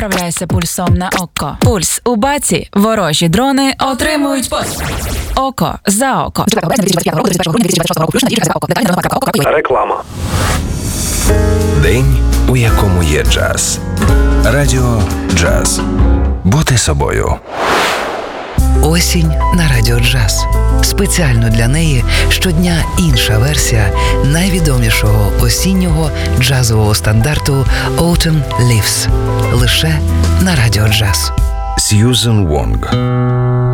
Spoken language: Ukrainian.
Відправляйся пульсом на око. Пульс у баці. Ворожі дрони отримують око за око. Реклама. День, у якому є джаз. Радіо Джаз. Бути собою. Осінь на Радіо Джаз. Спеціально для неї щодня інша версія найвідомішого осіннього джазового стандарту Autumn Leaves. Лише на Радіо Джаз. Сьюзен Вонг.